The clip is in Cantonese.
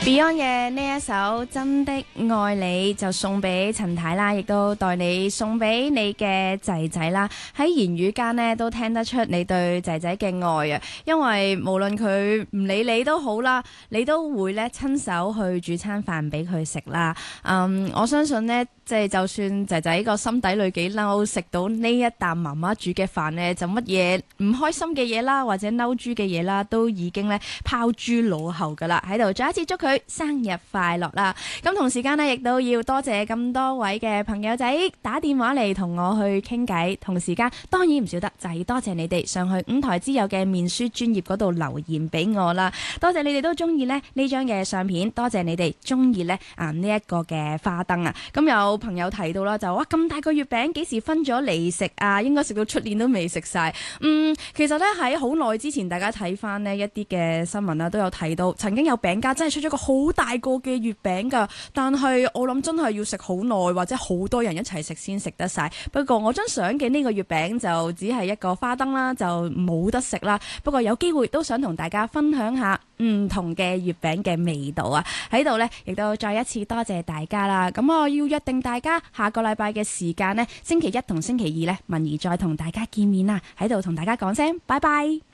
Beyond 嘅呢一首《真的愛你》就送俾陳太啦，亦都代你送俾你嘅仔仔啦。喺言語間呢都聽得出你對仔仔嘅愛啊，因為無論佢唔理你都好啦，你都會咧親手去煮餐飯俾佢食啦。我相信呢，即係就算仔仔個心底裏幾嬲，食到呢一啖媽媽煮嘅飯呢，就乜嘢唔開心嘅嘢啦，或者嬲豬嘅嘢啦，都已經咧拋諸腦後噶啦。喺度再一次祝佢生日快樂啦！咁同時間呢，亦都要多謝咁多位嘅朋友仔打電話嚟同我去傾偈。同時間當然唔少得就係多謝你哋上去五台之友嘅面書專頁嗰度留言俾我啦。多謝你哋都中意呢張嘅相片，多謝你哋中意呢一個嘅花燈啊！咁有朋友提到啦，就哇咁大個月餅幾時分咗嚟食啊？應該食到出年都未食晒。其實呢，喺好耐之前，大家睇翻呢一啲嘅新聞啦，都有提到曾經有餅家真係出咗個好大個嘅月餅㗎，但係我諗真係要食好耐，或者好多人一齊食先食得晒。不過我張相嘅呢個月餅就只係一個花燈啦，就冇得食啦。不過有機會都想同大家分享下唔同嘅月餅嘅味道啊！喺度呢，亦都再一次多謝大家啦。咁我要約定大家下個禮拜嘅時間呢，星期一同星期二呢，文怡再同大家見面啦。喺度同大家講聲拜拜。